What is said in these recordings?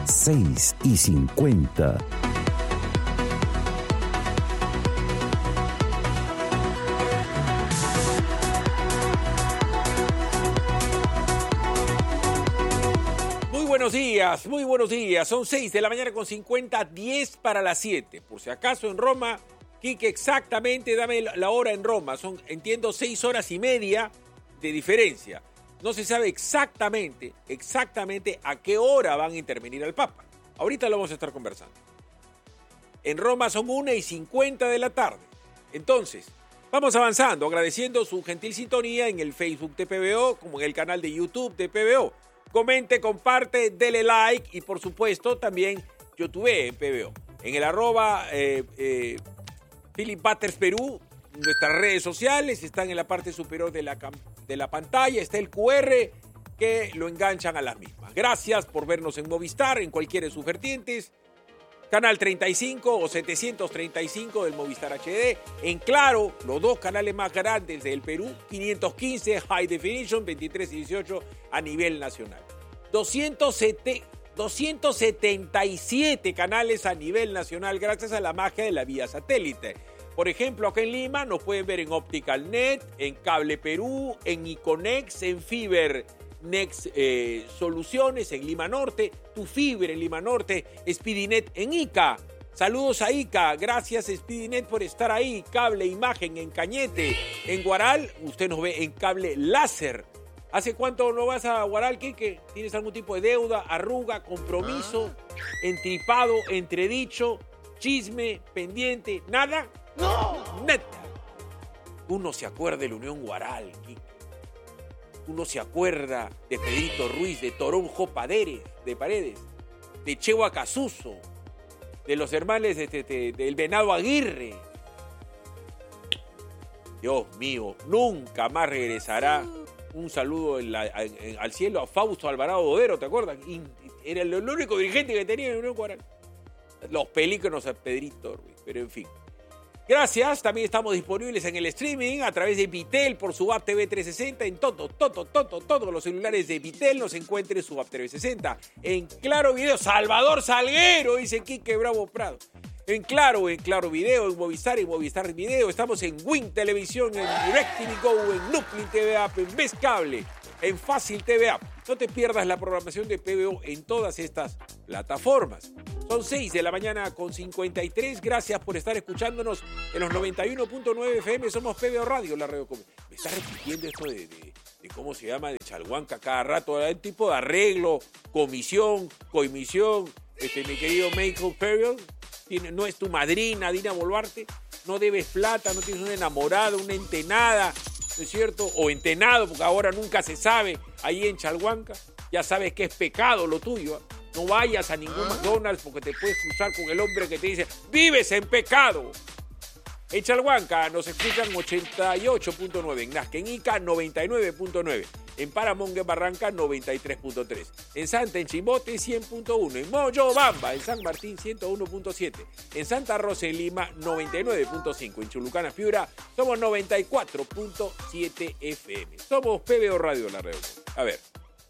6:50. Muy buenos días. Son 6 de la mañana con 50, 10 para las 7. Por si acaso en Roma, Quique, exactamente, dame la hora en Roma. Son, entiendo, 6 horas y media de diferencia. No se sabe exactamente a qué hora van a intervenir al Papa. Ahorita lo vamos a estar conversando. En Roma son 1:50 de la tarde. Entonces, vamos avanzando, agradeciendo su gentil sintonía en el Facebook de PBO, como en el canal de YouTube de PBO. Comente, comparte, dele like y por supuesto también YouTube en PBO. En el @Philip Butters Perú, nuestras redes sociales están en la parte superior de la pantalla, está el QR que lo enganchan a las mismas. Gracias por vernos en Movistar, en cualquiera de sus vertientes. Canal 35 o 735 del Movistar HD. En Claro, los dos canales más grandes del Perú, 515 High Definition, 23 y 18 a nivel nacional. 277 canales a nivel nacional gracias a la magia de la vía satélite. Por ejemplo, acá en Lima nos pueden ver en Optical Net, en Cable Perú, en Iconex, en Fiber Next Soluciones en Lima Norte, Tu Fiber en Lima Norte, Speedinet en Ica. Saludos a Ica, gracias Speedinet por estar ahí. Cable Imagen en Cañete, en Guaral, usted nos ve en Cable Láser. ¿Hace cuánto no vas a Guaral, Quique? ¿Tienes algún tipo de deuda, arruga, compromiso, entripado, entredicho, chisme, pendiente? ¿Nada? ¡No! Neta. Uno se acuerda de la Unión Guaral, Quique. Uno se acuerda de Pedrito Ruiz, de Toronjo Paredes, de Chehua Casuso, de los hermanos del Venado Aguirre. Dios mío, nunca más regresará. Un saludo al cielo a Fausto Alvarado Dodero, ¿te acuerdas? Era el único dirigente que tenía en la Unión Guaral. Los pelícanos a Pedrito Ruiz, pero en fin. Gracias, también estamos disponibles en el streaming a través de Vitel por su app TV 360. En todos los celulares de Vitel nos encuentre su app TV 360. En Claro Video, Salvador Salguero, dice Quique Bravo Prado. En Claro Video, en Movistar Video. Estamos en Win Televisión, en DirecTV Go, en Nucleo TV App, en Best Cable, en Fácil TV App. No te pierdas la programación de PBO en todas estas plataformas. Son 6 de la mañana con 53. Gracias por estar escuchándonos en los 91.9 FM. Somos PBO Radio, la radio. Me está repitiendo esto de cómo se llama, de Chalhuanca cada rato. Hay un tipo de arreglo, comisión, coimisión. Mi querido Michael Perry, no es tu madrina, Dina Boluarte. No debes plata, no tienes una enamorada, una entenada, ¿no es cierto? O entenado, porque ahora nunca se sabe. Ahí en Chalhuanca, ya sabes que es pecado lo tuyo. No vayas a ningún McDonald's porque te puedes cruzar con el hombre que te dice ¡vives en pecado! En Chalhuanca nos escuchan 88.9, en Nazca, en Ica 99.9, en Paramonga, en Barranca 93.3, en Santa, en Chimbote 100.1, en Moyobamba, en San Martín 101.7, en Santa Rosa, en Lima 99.5, en Chulucana, Piura somos 94.7 FM. Somos PBO Radio, la red. A ver.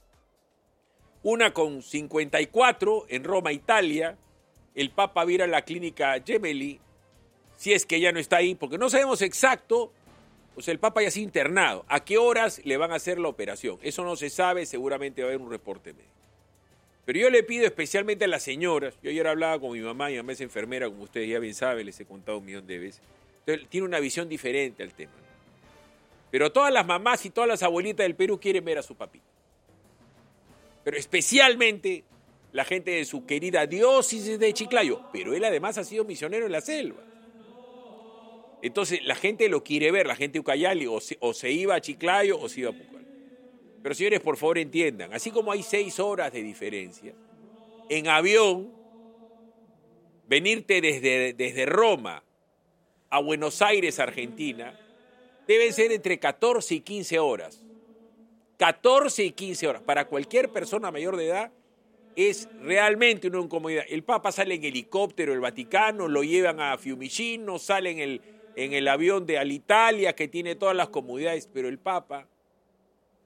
1:54 en Roma, Italia. El Papa va a ir a la clínica Gemelli, si es que ya no está ahí, porque no sabemos exacto. O sea, el Papa ya ha sido internado. ¿A qué horas le van a hacer la operación? Eso no se sabe, seguramente va a haber un reporte médico. Pero yo le pido especialmente a las señoras, yo ayer hablaba con mi mamá es enfermera, como ustedes ya bien saben, les he contado 1.000.000 de veces. Entonces, tiene una visión diferente al tema. Pero todas las mamás y todas las abuelitas del Perú quieren ver a su papito. Pero especialmente la gente de su querida diócesis de Chiclayo. Pero él además ha sido misionero en la selva. Entonces la gente lo quiere ver, la gente de Ucayali, o se iba a Chiclayo o se iba a Pucallpa. Pero señores, por favor entiendan, así como hay 6 horas de diferencia, en avión, venirte desde Roma a Buenos Aires, Argentina, deben ser entre 14 y 15 horas. 14 y 15 horas. Para cualquier persona mayor de edad es realmente una incomodidad. El Papa sale en helicóptero del Vaticano, lo llevan a Fiumicino, sale en el avión de Alitalia, que tiene todas las comodidades, pero el Papa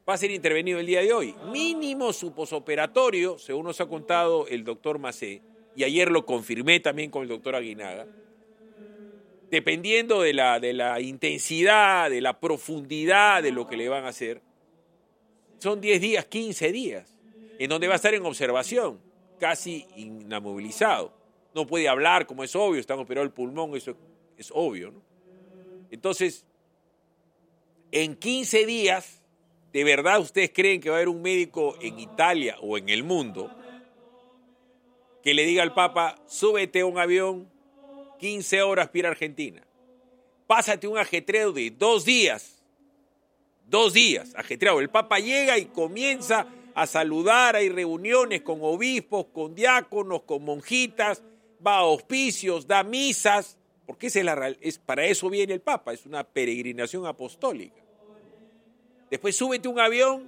va a ser intervenido el día de hoy. Mínimo su posoperatorio, según nos ha contado el doctor Macé, y ayer lo confirmé también con el doctor Aguinaga, dependiendo de la intensidad, de la profundidad de lo que le van a hacer, son 10 días, 15 días, en donde va a estar en observación, casi inamovilizado. No puede hablar, como es obvio, está operado el pulmón, eso es obvio, ¿no? Entonces, en 15 días, ¿de verdad ustedes creen que va a haber un médico en Italia o en el mundo que le diga al Papa, súbete a un avión, 15 horas para ir a Argentina? Pásate un ajetreo de 2 días. 2 días, ajetreado. El Papa llega y comienza a saludar, hay reuniones con obispos, con diáconos, con monjitas, va a hospicios, da misas, porque para eso viene el Papa, es una peregrinación apostólica. Después súbete un avión,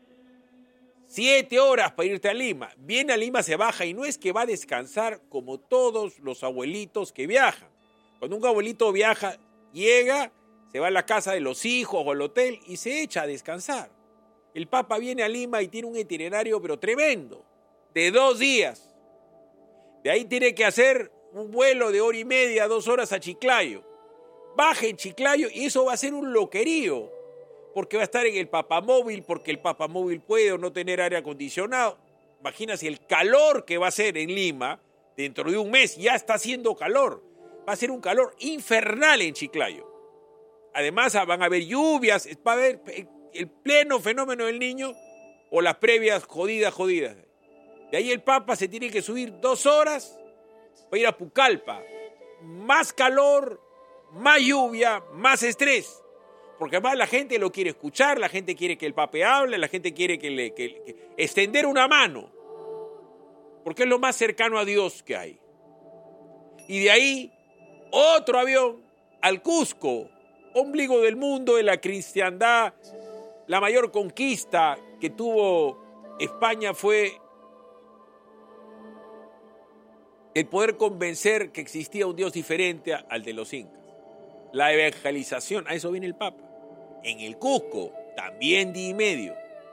7 horas para irte a Lima. Viene a Lima, se baja y no es que va a descansar como todos los abuelitos que viajan. Cuando un abuelito viaja, llega, se va a la casa de los hijos o al hotel y se echa a descansar. El Papa viene a Lima y tiene un itinerario pero tremendo, de 2 días. De ahí tiene que hacer un vuelo de 1h30, 2 horas a Chiclayo. Baja en Chiclayo y eso va a ser un loquerío, porque va a estar en el papamóvil, porque el papamóvil puede o no tener aire acondicionado. Imagínate el calor que va a ser en Lima dentro de un mes, ya está haciendo calor. Va a ser un calor infernal en Chiclayo. Además van a haber lluvias, va a haber el pleno fenómeno del Niño o las previas jodidas. De ahí el Papa se tiene que subir 2 horas para ir a Pucallpa. Más calor, más lluvia, más estrés. Porque además la gente lo quiere escuchar, la gente quiere que el Papa hable, la gente quiere que extender una mano. Porque es lo más cercano a Dios que hay. Y de ahí, otro avión al Cusco, ombligo del mundo, de la cristiandad. La mayor conquista que tuvo España fue el poder convencer que existía un Dios diferente al de los incas. La evangelización, a eso viene el Papa. En el Cusco, también día y medio.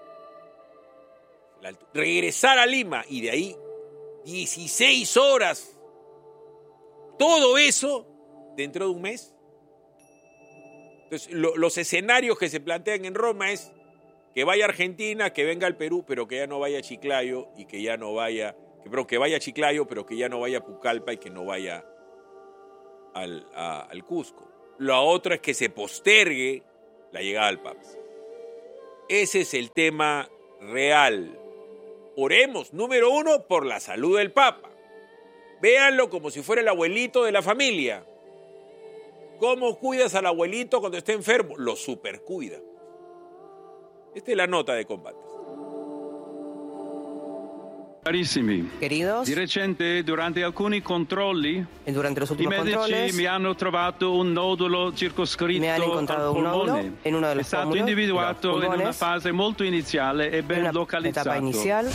Regresar a Lima y de ahí 16 horas. Todo eso dentro de un mes. Entonces, los escenarios que se plantean en Roma es que vaya a Argentina, que venga al Perú, pero que ya no vaya a Chiclayo y que ya no vaya, que vaya a Chiclayo, pero que ya no vaya a Pucallpa y que no vaya al Cusco. La otra es que se postergue la llegada al Papa. Ese es el tema real. Oremos, número 1, por la salud del Papa. Véanlo como si fuera el abuelito de la familia. ¿Cómo cuidas al abuelito cuando esté enfermo? Lo supercuida. Esta es la nota de combate. Carissimi, queridos, di recente durante alcuni controlli durante los i últimos medici controles mi hanno trovato un nodulo circoscritto me han al encontrado un nódulo polmone. en uno de È los stato pómulos, individuato de los in una pulmones, fase molto iniziale e en ben una localizzato. etapa inicial.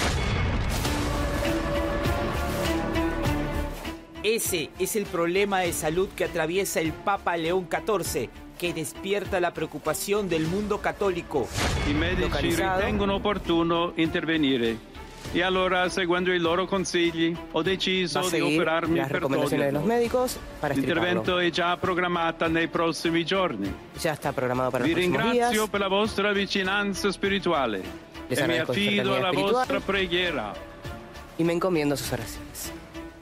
Ese es el problema de salud que atraviesa el Papa León XIV, que despierta la preocupación del mundo católico. I medici Localizzato. ritengono opportuno intervenire. E allora, seguendo i loro consigli, ho Va deciso a di seguir operarmi las per recomendaciones de los toglierlo. médicos para L'intervento extirparlo. è già programmata nei prossimi giorni. Ya está programado para Vi los próximos días. ringrazio per la vostra vicinanza spirituale Les e mi agradezco su affido cercanía alla espiritual. vostra preghiera. Y me encomiendo a sus oraciones.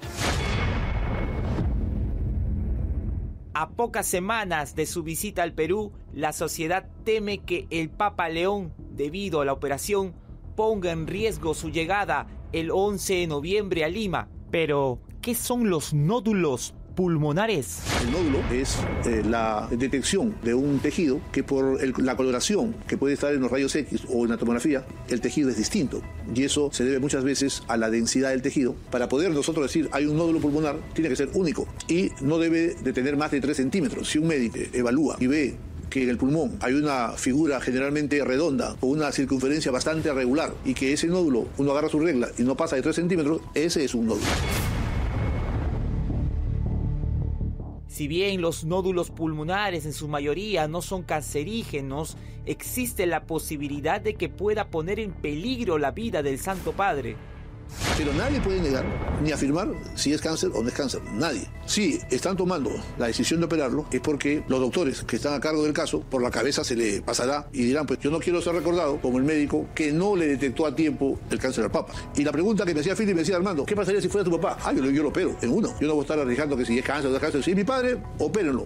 A pocas semanas de su visita al Perú, la sociedad teme que el Papa León, debido a la operación, ponga en riesgo su llegada el 11 de noviembre a Lima. Pero, ¿qué son los nódulos pulmonares? El nódulo es la detección de un tejido que por la coloración que puede estar en los rayos X o en la tomografía, el tejido es distinto. Y eso se debe muchas veces a la densidad del tejido. Para poder nosotros decir hay un nódulo pulmonar, tiene que ser único y no debe de tener más de 3 centímetros. Si un médico evalúa y ve que en el pulmón hay una figura generalmente redonda o una circunferencia bastante regular y que ese nódulo, uno agarra su regla y no pasa de 3 centímetros, ese es un nódulo. Si bien los nódulos pulmonares en su mayoría no son cancerígenos, existe la posibilidad de que pueda poner en peligro la vida del Santo Padre. Pero nadie puede negar ni afirmar si es cáncer o no es cáncer. Nadie. Si están tomando la decisión de operarlo es porque los doctores que están a cargo del caso, por la cabeza se le pasará y dirán, pues yo no quiero ser recordado como el médico que no le detectó a tiempo el cáncer al Papa. Y la pregunta que me hacía Philip, me decía Armando, ¿qué pasaría si fuera tu papá? Yo lo opero en uno. Yo no voy a estar arriesgando que si es cáncer o no es cáncer. Si es mi padre, opérenlo.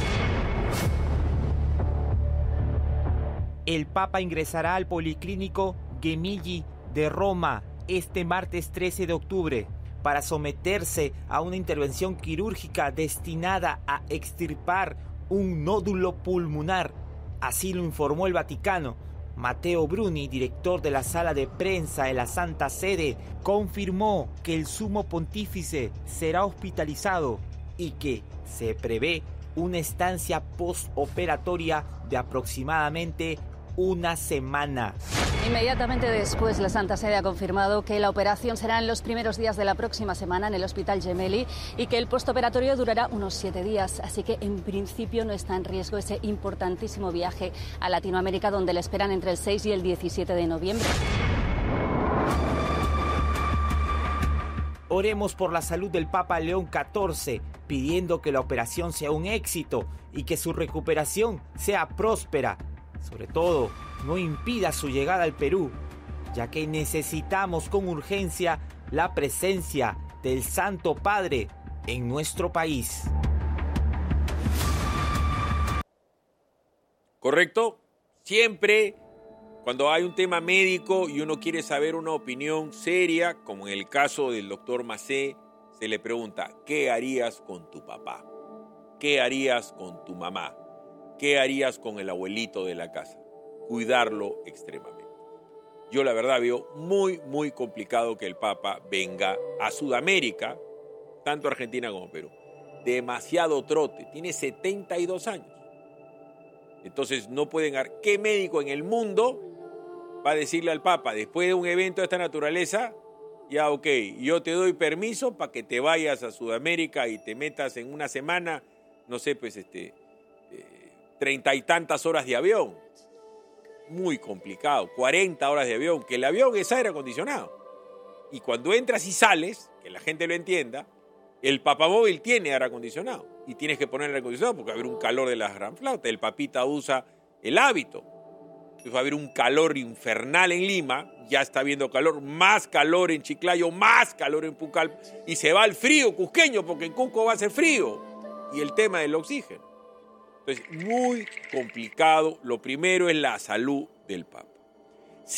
El Papa ingresará al Policlínico Gemelli de Roma este martes 13 de octubre para someterse a una intervención quirúrgica destinada a extirpar un nódulo pulmonar. Así lo informó el Vaticano. Matteo Bruni, director de la sala de prensa de la Santa Sede, confirmó que el sumo pontífice será hospitalizado y que se prevé una estancia postoperatoria de aproximadamente una semana. Inmediatamente después, la Santa Sede ha confirmado que la operación será en los primeros días de la próxima semana en el Hospital Gemelli y que el postoperatorio durará unos 7 días. Así que, en principio, no está en riesgo ese importantísimo viaje a Latinoamérica, donde le esperan entre el 6 y el 17 de noviembre. Oremos por la salud del Papa León XIV, pidiendo que la operación sea un éxito y que su recuperación sea próspera. Sobre todo, no impida su llegada al Perú, ya que necesitamos con urgencia la presencia del Santo Padre en nuestro país. ¿Correcto? Siempre cuando hay un tema médico y uno quiere saber una opinión seria, como en el caso del doctor Macé, se le pregunta, ¿qué harías con tu papá? ¿Qué harías con tu mamá? ¿Qué harías con el abuelito de la casa? Cuidarlo extremadamente. Yo la verdad veo muy complicado que el Papa venga a Sudamérica, tanto Argentina como Perú. Demasiado trote, tiene 72 años. Entonces no pueden... ¿Qué médico en el mundo va a decirle al Papa, después de un evento de esta naturaleza, ya ok, yo te doy permiso para que te vayas a Sudamérica y te metas en una semana, no sé, pues 30 y tantas horas de avión? Muy complicado, 40 horas de avión, que el avión es aire acondicionado. Y cuando entras y sales, que la gente lo entienda, el papamóvil tiene aire acondicionado. Y tienes que poner aire acondicionado porque va a haber un calor de la gran flauta. El papita usa el hábito. Entonces va a haber un calor infernal en Lima, ya está habiendo calor, más calor en Chiclayo, más calor en Pucallpa. Y se va al frío cusqueño porque en Cusco va a ser frío. Y el tema del oxígeno. Entonces, muy complicado. Lo primero es la salud del Papa.